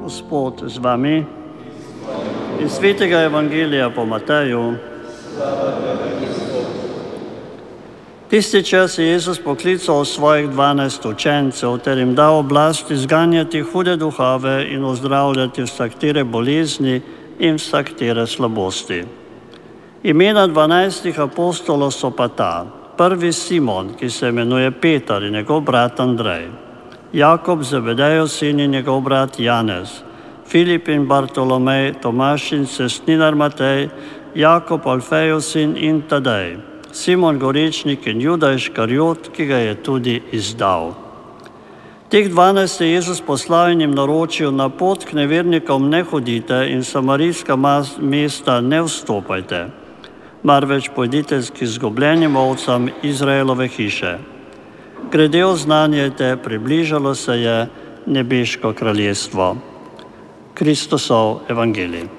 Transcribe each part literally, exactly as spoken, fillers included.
Gospod z vami. Iz svetega evangelija po Mateju. Tisti čas je Jezus poklical svojih dvanajst učencev ter jim dal oblast izganjati hude duhove in ozdravljati vsaktere bolezni in vsaktere slabosti. Imena dvanajstih apostolov so pa ta: prvi Simon, ki se imenuje Peter, in njegov brat Andrej, Jakob, Zebedejev sin, in njegov brat Janez, Filip in Bartolomej, Tomaž in cestninar Matej, Jakob, Alfejev sin, in Tadej, Simon Gorečnik in Juda Iškariot, ki ga je tudi izdal. Teh dvanajst je Jezus poslal in jim naročil: na pot k nevernikom ne hodite in samarijska mesta ne vstopajte, marveč pojdite k izgubljenim ovcam Izraelove hiše. Grede oznanjajte, približalo se je nebeško kraljestvo. Kristusov evangelij.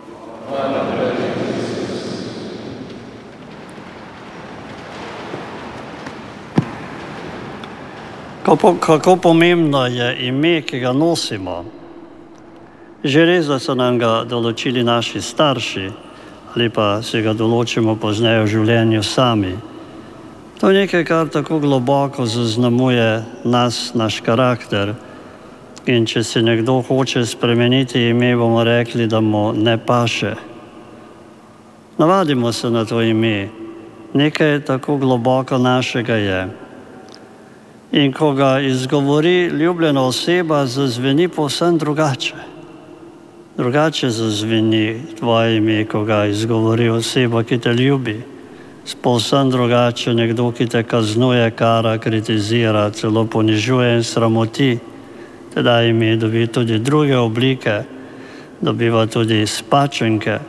Kako, kako pomembno je ime, ki ga nosimo. Že res, da so nam ga določili naši starši, ali pa si ga določimo pozneje v življenju sami. To je nekaj, kar tako globoko zaznamuje nas, naš karakter. In če si nekdo hoče spremeniti ime, bomo rekli, da mu ne paše. Navadimo se na to ime. Nekaj tako globoko našega je. In ko ga izgovori ljubljena oseba, zazveni povsem drugače. Drugače zazveni tvoje ime, ko ga izgovori oseba, ki te ljubi. Povsem drugače nekdo, ki te kaznuje, kara, kritizira, celo ponižuje in sramoti. Teda ime dobi tudi druge oblike, dobiva tudi spačenke.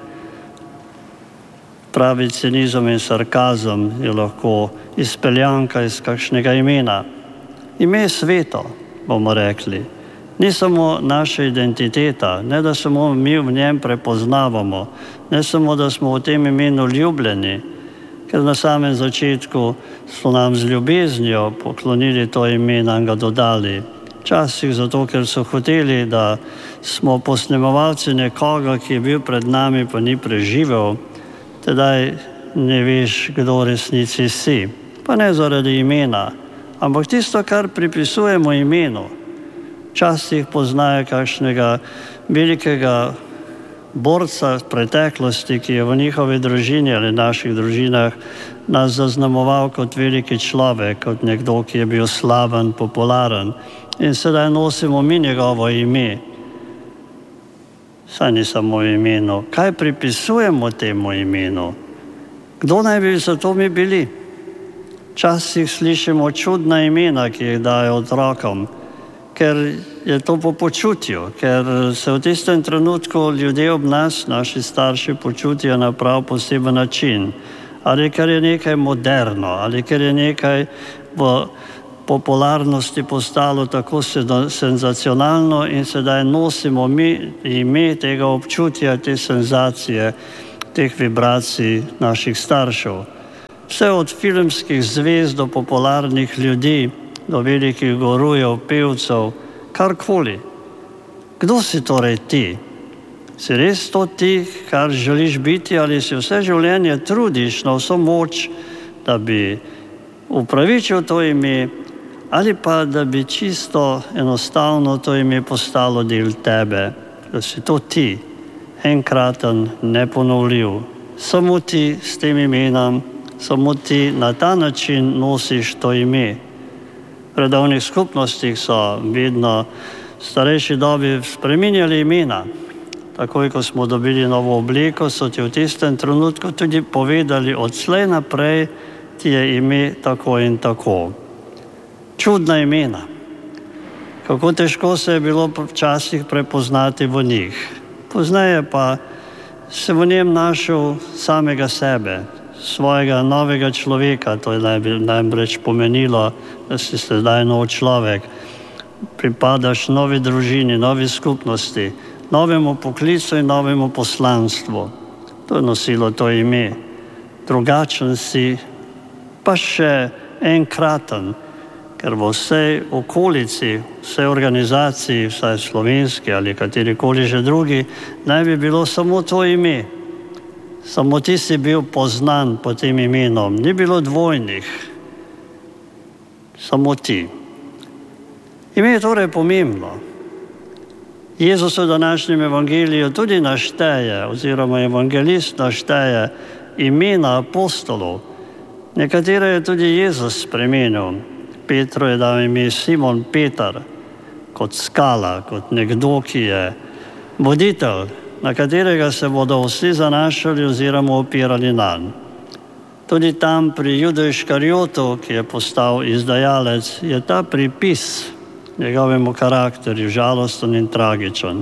Pravi cinizem in sarkazem je lahko izpeljanka iz kakšnega imena. Ime je sveto, bomo rekli. Ni samo naša identiteta, ne da samo mi v njem prepoznavamo, ne samo da smo v tem imenu ljubljeni, ker na samem začetku so nam z ljubeznijo poklonili to ime, nam ga dodali. Včasih zato, ker so hoteli, da smo posnemovalci nekoga, ki je bil pred nami, pa ni preživel, tedaj ne veš, kdo v resnici si. Pa ne zaradi imena, ampak tisto, kar pripisujemo imenu. Včasih poznajo kakšnega velikega borca preteklosti, ki je v njihovi družini ali naših družinah nas zaznamoval kot veliki človek, kot nekdo, ki je bil slaven, popularen. In sedaj nosimo mi njegovo ime. Saj ni samo imeno. Kaj pripisujemo temu imenu? Kdo naj bi za to mi bili? Včasih slišimo čudna imena, ki jih dajo otrokom, ker je to po počutju, ker se v tistem trenutku ljudje ob nas, naši starši, počutijo na prav poseben način. Ali ker je nekaj moderno, ali ker je nekaj v popularnosti postalo tako senzacionalno in sedaj nosimo mi ime tega občutja, te senzacije, teh vibracij naših staršev. Vse od filmskih zvezd do popularnih ljudi, do velikih gurujev, pevcev, karkoli. Kdo si torej ti? Si res to ti, kar želiš biti, ali si vse življenje trudiš na vso moč, da bi upravičil to ime, ali pa da bi čisto enostavno to ime postalo del tebe, da si to ti, enkraten, neponovljiv. Samo ti s tem imenom, samo ti na ta način nosiš to ime. V redovnih skupnostih so vedno v starejši dobi spreminjali imena. Takoj, ko smo dobili novo obleko, so ti v tistem trenutku tudi povedali: odslej naprej ti je ime tako in tako. Čudna imena. Kako težko se je bilo včasih prepoznati v njih. Pozneje pa se v njem našel samega sebe, svojega novega človeka. To je najbrž pomenilo, da si sedaj nov človek. Pripadaš novi družini, novi skupnosti, novemu poklicu in novemu poslanstvu. To je nosilo to ime. Drugačen si, pa še enkraten. ker v vsej okolici, vsej organizaciji, vsaj slovenski ali katerikoli že drugi, naj bi bilo samo to ime. Samo ti si bil poznan po tem imenom. Ni bilo dvojnih. Samo ti. Ime je torej pomembno. Jezus v današnjem evangeliju tudi našteje, oziroma evangelist našteje imena apostolov. Nekatere je tudi Jezus spremenil. Petru je dal ime Simon Petar, kot skala, kot nekdo, ki je voditelj, na katerega se bodo vsi zanašali oziroma opirali nanj. Tudi tam pri Judu Iškarjotu, ki je postal izdajalec, je ta pripis njegovemu karakterju žalosten in tragičen.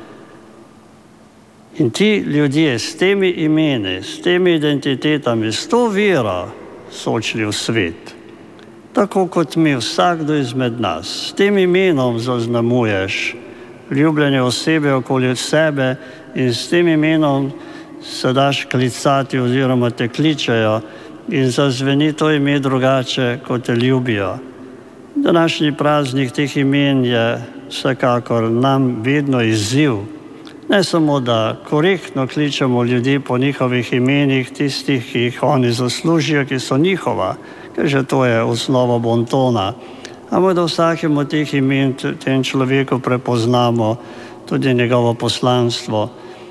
In ti ljudje s temi imeni, s temi identitetami, s to vero so odšli v svet. Tako kot mi, vsakdo izmed nas. S tem imenom zaznamuješ ljubljene osebe okoli sebe in s tem imenom se daš klicati oziroma te kličejo in zazveni to ime drugače, kot te ljubijo. Današnji praznik teh imen je vsekakor nam vedno izziv. Ne samo, da korektno kličemo ljudi po njihovih imenih, tistih, ki jih oni zaslužijo, ki so njihova, ker že to je osnova bontona. Ampak da vsakem od teh imen tem človeku prepoznamo tudi njegovo poslanstvo.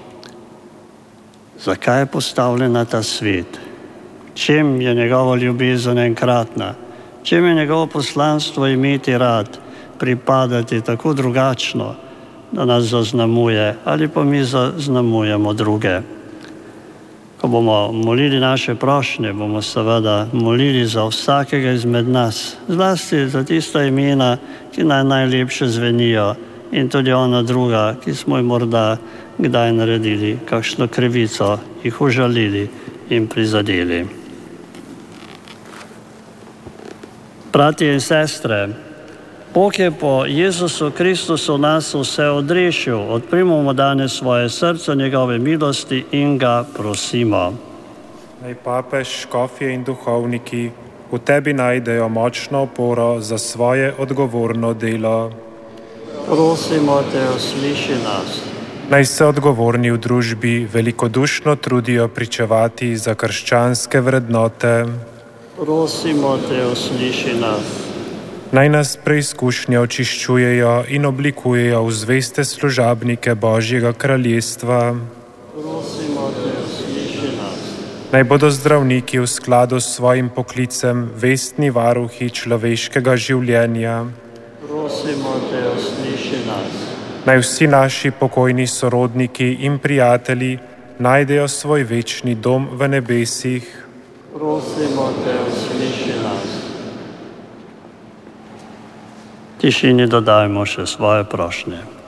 Zakaj je postavljen na ta svet? Čem je njegova ljubezen enkratna? Čem je njegovo poslanstvo imeti rad, pripadati tako drugačno, da nas zaznamuje ali pa mi zaznamujemo druge. Ko bomo molili naše prošnje, bomo seveda molili za vsakega izmed nas, zlasti za tista imena, ki naj najlepše zvenijo in tudi ona druga, ki smo jim morda kdaj naredili kakšno krivico, jih užalili in prizadeli. Bratje in sestre, Bog je po Jezusu Kristusu nas vse odrešil. Odprimimo danes svoje srce njegove milosti in ga prosimo. Naj papež, škofje in duhovniki v tebi najdejo močno oporo za svoje odgovorno delo. Prosimo te, usliši nas. Naj se odgovorni v družbi velikodušno trudijo pričevati za krščanske vrednote. Prosimo te, usliši nas. Naj nas preizkušnje očiščujejo in oblikujejo v zveste služabnike Božjega kraljestva. Prosimo te, usliši nas. Naj bodo zdravniki v skladu s svojim poklicem vestni varuhi človeškega življenja. Prosimo te, usliši nas. Naj vsi naši pokojni sorodniki in prijatelji najdejo svoj večni dom v nebesih. Prosimo te, usliši nas. Tišini dodajmo še svoje prošnje.